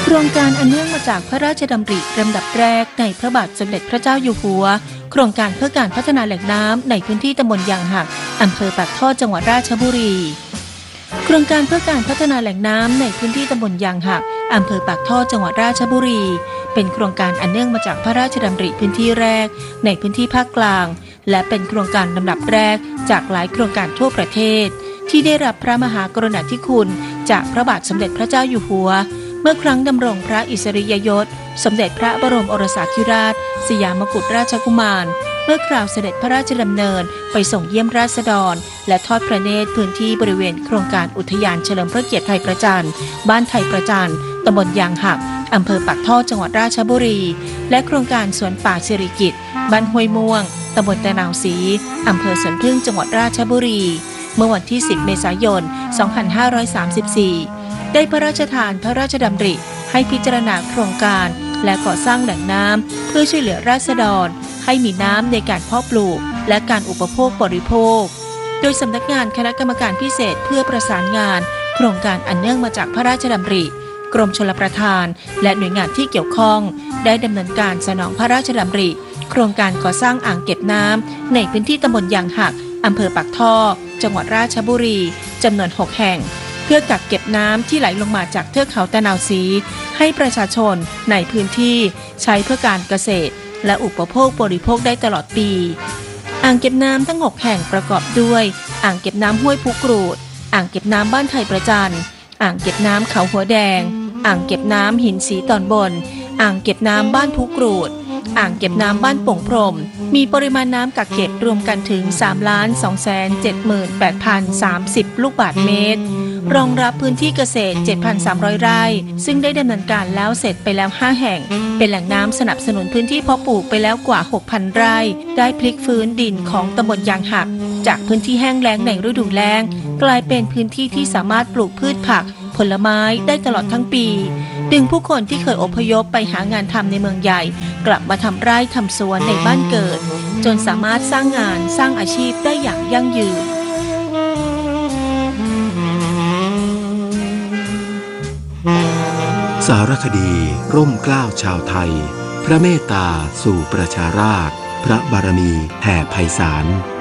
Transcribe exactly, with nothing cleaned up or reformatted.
โครงการอันเนื่องมาจากพระราชดำริลำดับแรกในพระบาทสมเด็จพระเจ้าอยู่หัวโครงการเพื่อการพัฒนาแหล่งน้ำในพื้นที่ตำบลยางหักอำเภอปากท่อจังหวัดราชบุรีโครงการเพื่อการพัฒนาแหล่งน้ำในพื้นที่ตำบลยางหักอำเภอปากท่อจังหวัดราชบุรีเป็นโครงการอันเนื่องมาจากพระราชดำริพื้นที่แรกในพื้นที่ภาคกลางและเป็นโครงการลำดับแรกจากหลายโครงการทั่วประเทศที่ได้รับพระมหากรุณาธิคุณจากพระบาทสมเด็จพระเจ้าอยู่หัวเมื่อครั้งดำรงพระอิสริยยศสมเด็จพระบรมโอรสาธิราชสยามกุฎราชกุมารเมื่อคราวเสด็จพระราชดำเนินไปส่งเยี่ยมราษฎรและทอดพระเนตรพื้นที่บริเวณโครงการอุทยานเฉลิมพระเกียรติไทยประจันบ้านไทยประจันตำบลยางหักอำเภอปากท่อจังหวัดราชบุรีและโครงการสวนป่าสิริกิติ์บ้านห้วยม่วงตำบลตะนาวศรีอำเภอสวนพึ่งจังหวัดราชบุรีเมื่อวันที่สิบเมษายนสองพันห้าร้อยสามสิบสี่ได้พระราชทานพระราชดำริให้พิจารณาโครงการและก่อสร้างแหล่งน้ำเพื่อช่วยเหลือราษฎรให้มีน้ำในการเพาะปลูกและการอุปโภคบริโภคโดยสำนักงานคณะกรรมการพิเศษเพื่อประสานงานโครงการอันเนื่องมาจากพระราชดำริกรมชลประทานและหน่วยงานที่เกี่ยวข้องได้ดำเนินการสนองพระราชดำริโครงการก่อสร้างอ่างเก็บน้ำในพื้นที่ตำบลยางหักอำเภอปากท่อจังหวัดราชบุรีจำนวนหกแห่งเพื่อกักเก็บน้ำที่ไหลลงมาจากเทือกเขาตะนาวศรีให้ประชาชนในพื้นที่ใช้เพื่อการเกษตรและอุปโภคบริโภคได้ตลอดปีอ่างเก็บน้ำทั้งหกแห่งประกอบด้วยอ่างเก็บน้ำห้วยภูกรูดอ่างเก็บน้ำบ้านไทยประจันอ่างเก็บน้ำเขาหัวแดงอ่างเก็บน้ำหินสีตอนบนอ่างเก็บน้ำบ้านภูกรูดอ่างเก็บน้ำบ้านโป่งพรมมีปริมาณน้ำกักเก็บรวมกันถึง สามล้านสองแสนเจ็ดหมื่นแปดพันสามสิบ ลูกบาศก์เมตรรองรับพื้นที่เกษตร เจ็ดพันสามร้อย ไร่ซึ่งได้ดำเนินการแล้วเสร็จไปแล้วห้าแห่งเป็นแหล่งน้ำสนับสนุนพื้นที่เพาะปลูกไปแล้วกว่า หกพัน ไร่ได้พลิกฟื้นดินของตำบลยางหักจากพื้นที่แห้งแล้งในฤดูแล้งกลายเป็นพื้นที่ที่สามารถปลูกพืชผักผลไม้ได้ตลอดทั้งปีดึงผู้คนที่เคยอพยพไปหางานทำในเมืองใหญ่กลับมาทำไร่ทำสวนในบ้านเกิดจนสามารถสร้างงานสร้างอาชีพได้อย่างยั่งยืนสารคดีร่มเกล้าชาวไทยพระเมตตาสู่ประชาราษฎร์พระบารมีแผ่ไพศาล